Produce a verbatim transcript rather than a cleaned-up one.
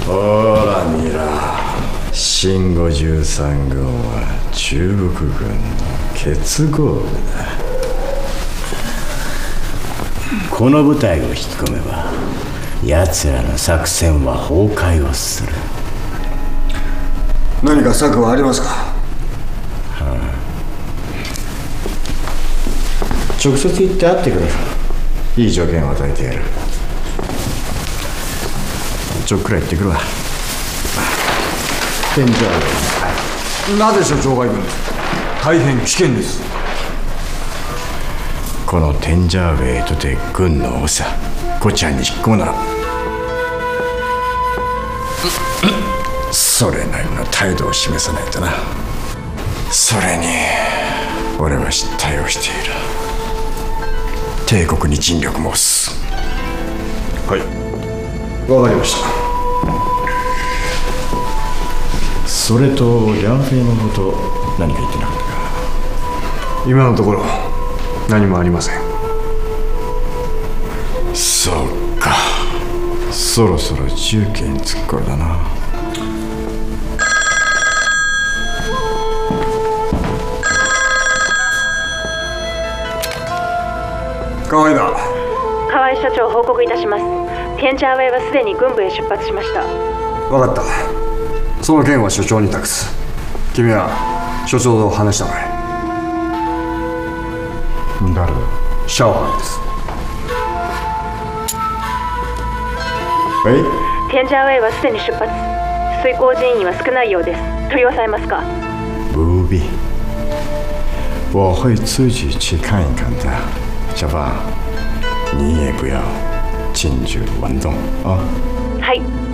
ほら見ろ、新ごじゅうさん軍は中国軍の結合部だ。この部隊を引き込めば奴らの作戦は崩壊をする。 何か策はありますか？ はあ、直接行って会ってくれ。いい条件を与えてやる。ちょっくら行ってくるわ。天井なぜ所長が行くんですか？大変危険です。 このテンジャーウェイとて軍の長コチャンに引っ込むならそれなりの態度を示さないとな。それに俺は失態をしている。帝国に尽力申す。 はい、わかりました。 それとリャンフェイのこと何か言ってなかったか？ 今のところ何もありません。 そうか、そろそろ中継に着く頃だな。 河合だ。 河合社長、報告いたします。テンジャーウェイはすでに軍部へ出発しました。 分かった。その件は所長に託す。君は所長と話したまえ。 誰だ？ シャオハンです。 え？ テンジャーウェイはすでに出発。遂行人員は少ないようです。取り押さえますか？ 不必，我会自己去看一看的。小芳，你也不要禁止玩动啊。 はい。